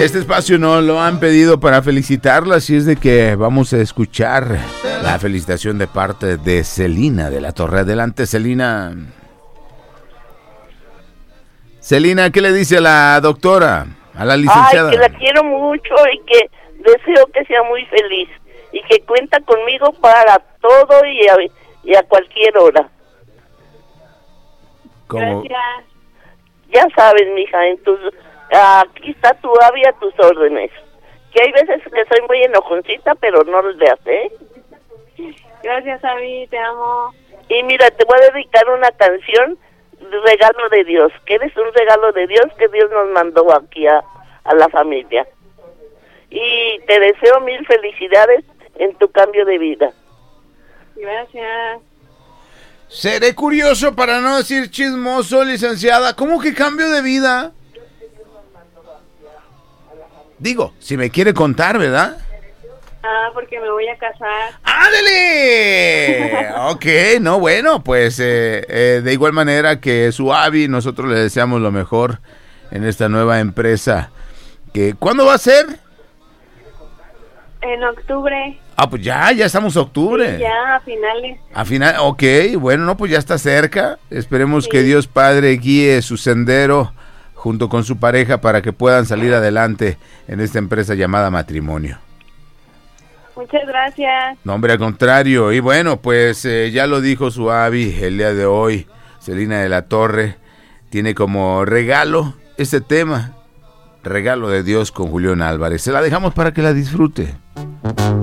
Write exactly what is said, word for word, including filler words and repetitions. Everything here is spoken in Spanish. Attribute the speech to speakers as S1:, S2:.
S1: Este espacio no lo han pedido para felicitarla, así es de que vamos a escuchar la felicitación de parte de Celina de la Torre. Adelante, Celina. Celina, ¿qué le dice a la doctora, a la licenciada?
S2: Ay, que la quiero mucho y que deseo que sea muy feliz y que cuenta conmigo para todo y a, y a cualquier hora.
S1: ¿Cómo?
S2: Gracias. Ya sabes, mija, en tus, aquí está tu Abby a tus órdenes. Que hay veces que soy muy enojoncita, pero no los veas, ¿eh?
S3: Gracias, Abby, te amo.
S2: Y mira, te voy a dedicar una canción, regalo de Dios, que eres un regalo de Dios que Dios nos mandó aquí a, a la familia. Y te deseo mil felicidades en tu cambio de vida.
S3: Gracias.
S1: Seré curioso para no decir chismoso, licenciada. ¿Cómo que cambio de vida? Digo, si me quiere contar, ¿verdad?
S3: Ah, porque me voy a casar.
S1: ¡Ándale! Ok, no, bueno, pues eh, eh, de igual manera que su Abby, nosotros le deseamos lo mejor en esta nueva empresa. Que, ¿cuándo va a ser?
S3: En octubre.
S1: Ah, pues ya, ya estamos octubre.
S3: Sí, ya, a finales.
S1: A final, ok, bueno, no, pues ya está cerca. Esperemos
S3: sí.
S1: que Dios Padre guíe su sendero junto con su pareja para que puedan salir adelante en esta empresa llamada matrimonio.
S3: Muchas gracias.
S1: No, hombre, al contrario. Y bueno, pues eh, ya lo dijo su Abby el día de hoy, Celina de la Torre, tiene como regalo este tema, Regalo de Dios con Julián Álvarez. Se la dejamos para que la disfrute.